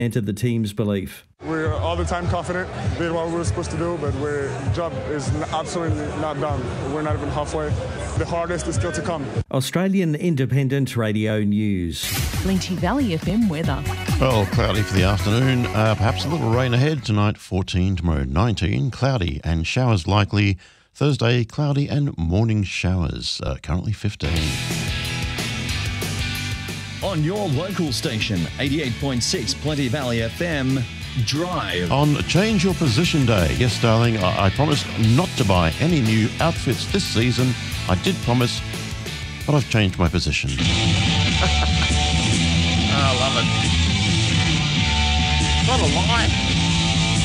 to the team's belief. We're all the time confident, did what we were supposed to do, but the job is absolutely not done. We're not even halfway. The hardest is still to come. Australian Independent Radio News. Lynchie Valley FM weather. Well, cloudy for the afternoon. Perhaps a little rain ahead. Tonight 14, tomorrow 19. Cloudy and showers likely. Thursday, cloudy and morning showers. Currently 15. On your local station, 88.6 Plenty Valley FM, Drive. On Change Your Position Day. Yes, darling, I promised not to buy any new outfits this season. I did promise, but I've changed my position. I love it. What a lie.